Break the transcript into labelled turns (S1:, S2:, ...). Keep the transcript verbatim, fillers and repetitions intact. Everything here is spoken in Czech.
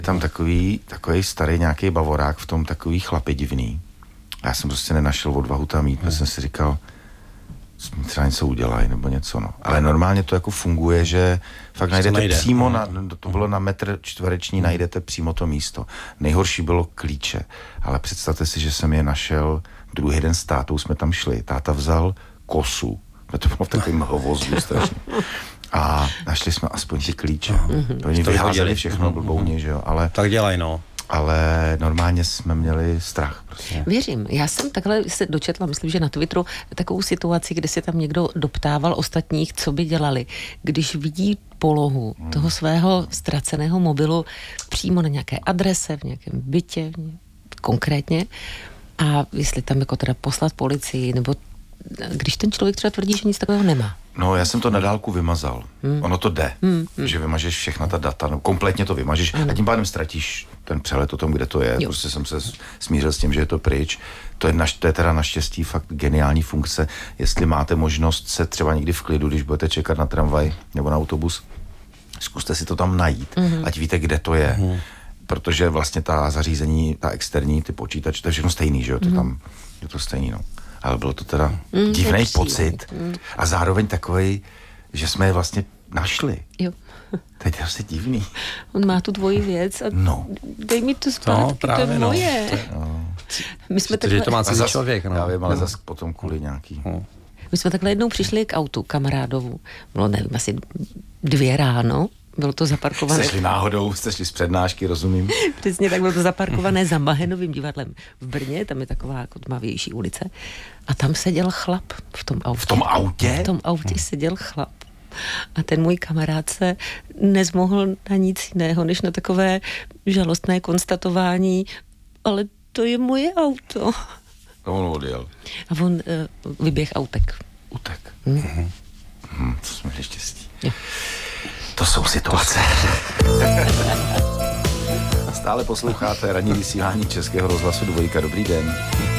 S1: Tam takový, takový starý nějaký bavorák, v tom takový chlapy divný. Já jsem prostě nenašel odvahu tam jít, protože jsem si říkal, třeba něco udělají nebo něco, no. Ale normálně to jako funguje, že fakt že najdete najde. přímo, na, to bylo na metr čtvereční, hmm. najdete přímo to místo. Nejhorší bylo klíče, ale představte si, že jsem je našel druhý den s tátou, jsme tam šli, táta vzal kosu, to bylo v takovém hovozu strašně. A našli jsme aspoň ty klíče. Mm-hmm. Oni vyházeli všechno mm-hmm. blbouně, že jo, ale...
S2: Tak dělaj, no.
S1: Ale normálně jsme měli strach. Prostě.
S3: Věřím. Já jsem takhle se dočetla, myslím, že na Twitteru, takovou situaci, kdy se tam někdo doptával ostatních, co by dělali, když vidí polohu hmm. toho svého ztraceného mobilu přímo na nějaké adrese, v nějakém bytě, konkrétně, a jestli tam jako teda poslat policii, nebo když ten člověk třeba tvrdí, že nic takového nemá.
S1: No, já jsem to na dálku vymazal. Hmm. Ono to jde, hmm. že vymažeš všechna ta data, no, kompletně to vymažeš ano. a tím pádem ztratíš ten přehled o tom, kde to je. Jo. Prostě jsem se smířil s tím, že je to pryč. To je, naš, to je teda naštěstí fakt geniální funkce. Jestli máte možnost se třeba někdy v klidu, když budete čekat na tramvaj nebo na autobus, zkuste si to tam najít, hmm. ať víte, kde to je. Hmm. Protože vlastně ta zařízení, ta externí, ty počítač, to je všechno stejný, že jo, to hmm. tam je to stejný, no. Ale bylo to teda mm, divný pocit mm. a zároveň takovej, že jsme je vlastně našli.
S3: Jo.
S1: To je prostě divný.
S3: On má tu tvoji věc a
S1: no.
S3: dej mi to zpátky, no, právě, to je moje.
S2: No. No.
S3: My jsme
S2: takhle... Že to má celý člověk, no.
S1: Já vím, ale no. zase potom kvůli nějaký. No.
S3: My jsme takhle jednou přišli k autu kamarádovu. Bylo, nevím, asi dvě ráno. Bylo to zaparkované...
S1: Jste šli náhodou, jste šli z přednášky, rozumím.
S3: Přesně tak, bylo to zaparkované za Mahenovým divadlem v Brně, tam je taková jako tmavější ulice. A tam seděl chlap v tom autě.
S1: V tom autě?
S3: V tom autě seděl chlap. A ten můj kamarád se nezmohl na nic jiného, než na takové žalostné konstatování, ale to je moje auto.
S1: A on odjel.
S3: A on uh, vyběh autek.
S1: Utek. Hmm. Hmm, to jsme měli štěstí. Jo. To jsou situace. Stále posloucháte ranní vysílání Českého rozhlasu Dvojka. Dobrý den.